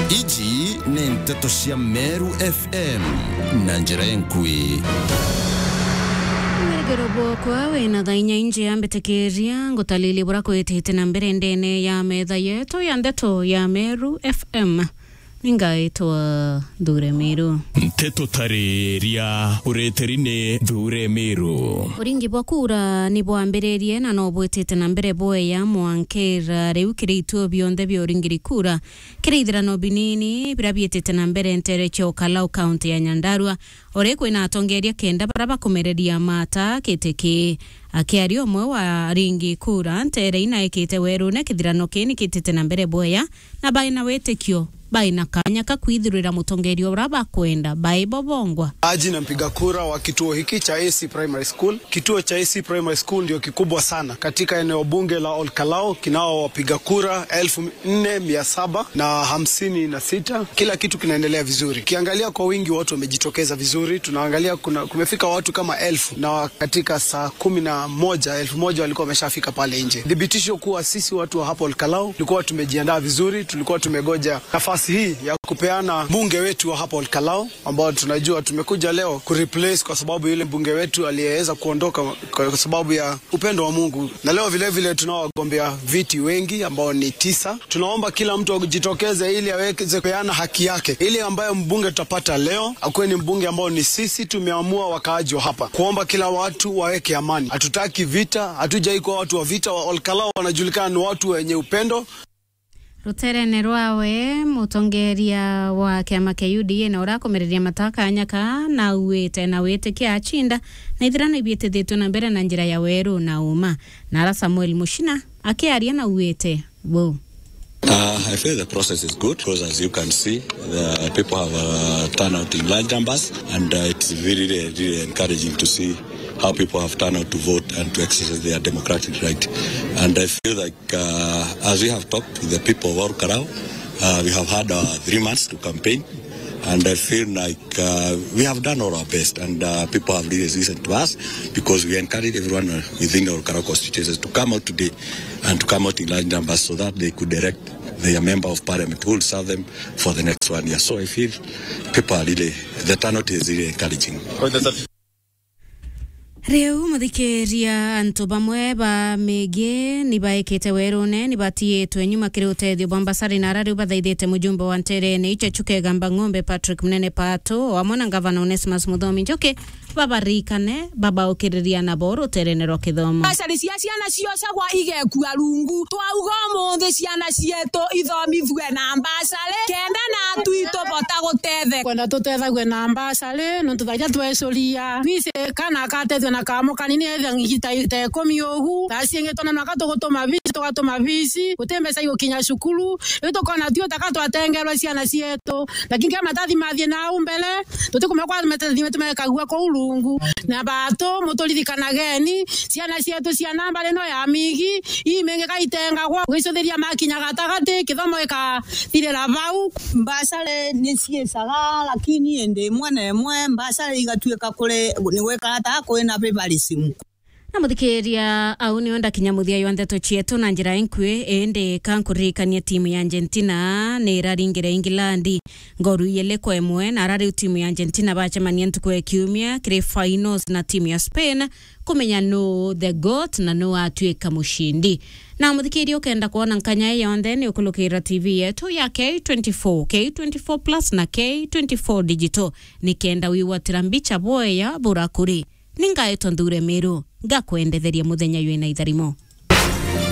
Iji ni nteto cia Meru FM na njira enkui. Gerobo kwa wena dhainya inje ya mbetekeria ngotalili bura kwetete na mbere ndene ya metha yetu ya ndeto ya Meru FM. Ningaitwa Dhure Miru. Nteto tareria ureterine Dhure Miru. Uringi bwa kura ni bwa mbererie na no bwetete na mbere boe ya mwankera reu kiritu bionde byo ringiri kura. Kirithira no binini birabietete na mbere ntere cho Kalau County ya Nyandarua. Ore kwina atongeria kenda baraba kumereria mata keteke. Akiari omwe wa ringi kura ntere inaekete weru na kithirano kini kitete na mbere boya na baina wetekio baina kanya kakwithirira mutongerio uraba kwenda baibo bongwa aji na mpiga kura wa kituo hiki cha AC Primary School. Kituo cha AC Primary School ndio kikubwa sana katika eneo bunge la Olkalau, kinao wapiga kura 4756. Kila kitu kinaendelea vizuri. Kiangalia kwa wingi watu wamejitokeza vizuri. Tunaangalia kumefika watu kama 1000 na katika saa 11,000 walikuwa wameshafika pale nje. Dhibitisho kuwa sisi watu wa hapo Olkalau tulikuwa tumejiandaa vizuri, tulikuwa tumegoja nafasi hii ya kupeana bunge wetu wa hapo Olkalau ambao tunajua tumekuja leo kureplace kwa sababu yule bunge wetu aliyeweza kuondoka kwa sababu ya upendo wa Mungu. Na leo vile vile tunao wagombea viti wengi ambao ni 9. Tunaomba kila mtu ajitokeze ili aweze kupeana haki yake. Ile ambayo mbunge tutapata leo akuwe ni mbunge ambao ni sisi tumeamua wakaaji wa hapa. Kuomba kila watu waweke amani. Hatutaki vita, hatujai kuwa watu wa vita. Wa Olkalau wanajulikana ni watu wenye upendo. Rutere nerwawe mutongeria wa kiama kia UDA na urakomereria mataka anyaka na uwete na wete kia achinda na ithirano ibietethitwo na mbere na njira ya weru na uma na ara Samuel Mushina akiaria na uwete wo. I feel the process is good because, as you can see, the people have turned out in large numbers, and it's really encouraging to see how people have turned out to vote and to exercise their democratic right. And I feel like, as we have talked with the people of Olkalau, we have had 3 months to campaign, and I feel like we have done all our best, and people have really listened to us because we encouraged everyone within the Olkalau constituencies to come out today and to come out in large numbers so that they could direct their member of parliament who will serve them for the next 1 year. So I feel people are really, the turnout is really encouraging. Reu muthikeria antu bamwe ba mege ni baekete werune ni batietwe nyuma kiri utethio Bambasari na rari bathaithite mujumbe wa ntere ni Ichechuke Gamba Ng'ombe Patrick Munene Pato wamona gavana Onesmus Muthomi Njoki babarikane babaukiriria na boru terene ro kithomo acari cia ciana ciose gwa igekua rungu twauga muthi ciana cietu ithomithwe na mbacari kenda na twito bota gutethe kwenda tutethagwe na mbacari no tuthaja twecuria bise kana katethwe na kamo kanini etha ngigita te 10 ugu taciengetona na katugutuma bisi utembesa igokinya cukuru itokona tio takatwatengerwa ciana cietu lakini kama tathi mathie na umbele tutikumekwa tumekagua kwa ulungu na bato muturirikana geni ciana cietu cia namba reno ya migi imenge kaitenga gwa gicuthiria makinya gatagati kithomo ika thirira bau mbacare ni ciecaga lakini ende mwana emwe mbacare igatuika kure ni weka ta kwina bibalisimo na muthikeria au ni onda kinyamuthia yo ndeto chietu na njira enkwe ende kankurikania timu ya Argentina ni raringire England ngoru yele kwa emwe na rari timu ya Argentina bacemania ntuko kiumia kire finals na timu ya Spain kumenya no the goat na no atuika mushindi na muthikeria ukenda kuona nkanya yonde ni ukulukira TV yetu ya K24 Plus na K24 Digital nikenda wiwatira mbicha boya burakuri ningaitwa Dhure Miru ngakwendetheria muthenya yena itharimo.